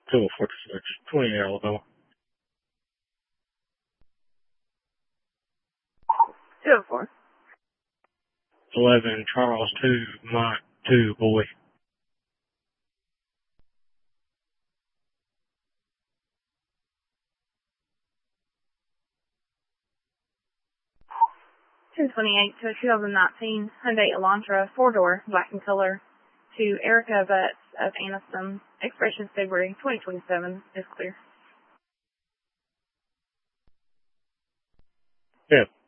246, 20 Alabama. 204. 11 Charles 2 Mike 2 Boy. 1028 to a 2019 Hyundai Elantra 4-door, black in color, to Erica Butts of Anniston. Expiration February 2027 is clear. Yeah.